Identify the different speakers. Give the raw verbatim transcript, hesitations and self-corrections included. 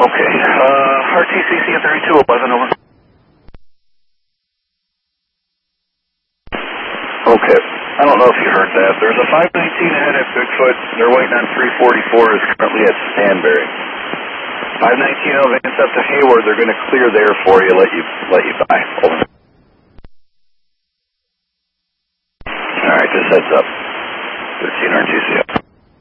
Speaker 1: Okay, uh, R T C C thirty-two eleven, over. Okay, I don't know if you heard that. There's a five nineteen ahead at Bigfoot. They're waiting on three forty-four, is currently at Stanberry. five nineteen will advance up to Hayward. They're going to clear there for you, let you let you by. Over. All right, just heads up. thirteen R T C.